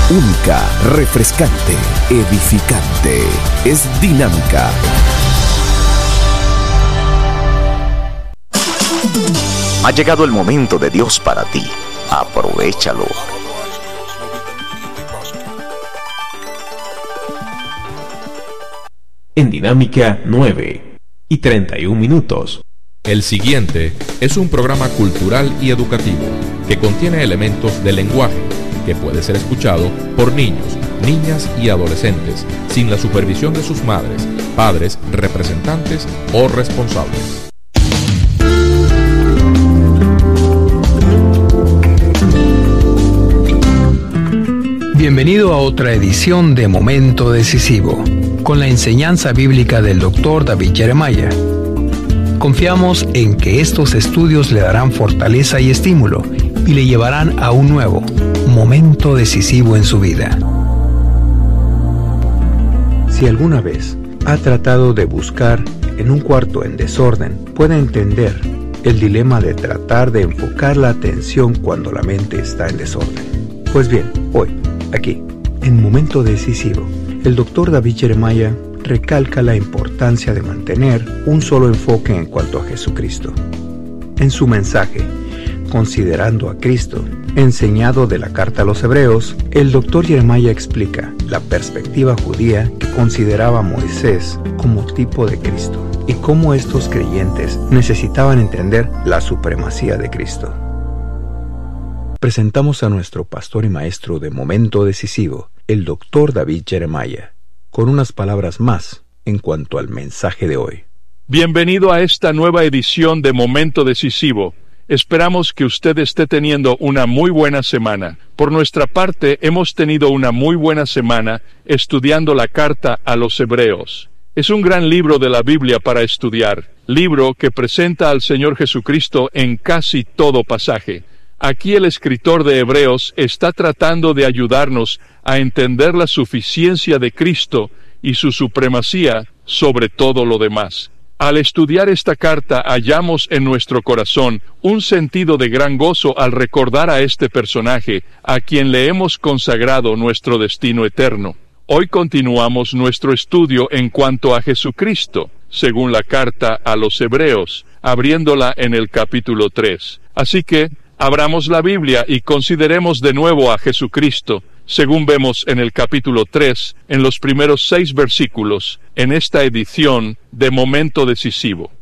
única, refrescante, edificante. Es Dinámica. Ha llegado el momento de Dios para ti. Aprovéchalo. En Dinámica 9:31. El siguiente es un programa cultural y educativo que contiene elementos de lenguaje que puede ser escuchado por niños, niñas y adolescentes sin la supervisión de sus madres, padres, representantes o responsables. Bienvenido a otra edición de Momento Decisivo, con la enseñanza bíblica del Dr. David Jeremiah. Confiamos en que estos estudios le darán fortaleza y estímulo y le llevarán a un nuevo momento decisivo en su vida. Si alguna vez ha tratado de buscar en un cuarto en desorden, puede entender el dilema de tratar de enfocar la atención cuando la mente está en desorden. Pues bien, hoy, aquí, en Momento Decisivo, el Dr. David Jeremiah recalca la importancia de mantener un solo enfoque en cuanto a Jesucristo. En su mensaje, Considerando a Cristo, enseñado de la carta a los Hebreos, el Dr. Jeremiah explica la perspectiva judía que consideraba a Moisés como tipo de Cristo y cómo estos creyentes necesitaban entender la supremacía de Cristo. Presentamos a nuestro pastor y maestro de Momento Decisivo, el Dr. David Jeremiah, con unas palabras más en cuanto al mensaje de hoy. Bienvenido a esta nueva edición de Momento Decisivo. Esperamos que usted esté teniendo una muy buena semana. Por nuestra parte, hemos tenido una muy buena semana estudiando la carta a los Hebreos. Es un gran libro de la Biblia para estudiar, libro que presenta al Señor Jesucristo en casi todo pasaje. Aquí el escritor de Hebreos está tratando de ayudarnos a entender la suficiencia de Cristo y su supremacía sobre todo lo demás. Al estudiar esta carta hallamos en nuestro corazón un sentido de gran gozo al recordar a este personaje, a quien le hemos consagrado nuestro destino eterno. Hoy continuamos nuestro estudio en cuanto a Jesucristo, según la carta a los Hebreos, abriéndola en el capítulo 3. Así que, abramos la Biblia y consideremos de nuevo a Jesucristo, según vemos en el capítulo 3, en los primeros 6 versículos, en esta edición de Momento Decisivo.